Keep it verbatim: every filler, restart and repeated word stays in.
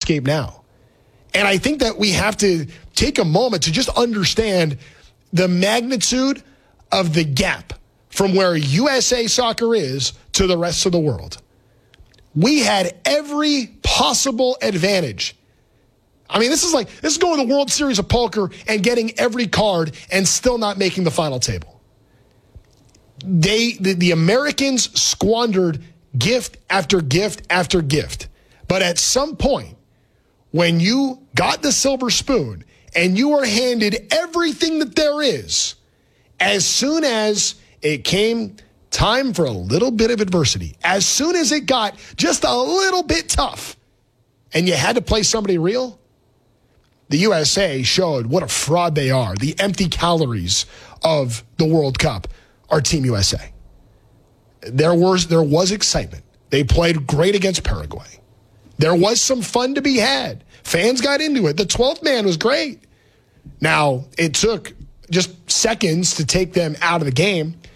landscape now. And I think that we have to take a moment to just understand the magnitude of the gap from where U S A Soccer is to the rest of the world. We had every possible advantage. I mean, this is like, this is going to the World Series of Poker and getting every card and still not making the final table. They, the, the Americans squandered gift after gift after gift. But at some point, when you got the silver spoon and you were handed everything that there is, as soon as it came time for a little bit of adversity, as soon as it got just a little bit tough and you had to play somebody real, the U S A showed what a fraud they are. The empty calories of the World Cup are Team U S A. There was, there was excitement. They played great against Paraguay. There was some fun to be had. Fans got into it. The twelfth man was great. Now, it took just seconds to take them out of the game.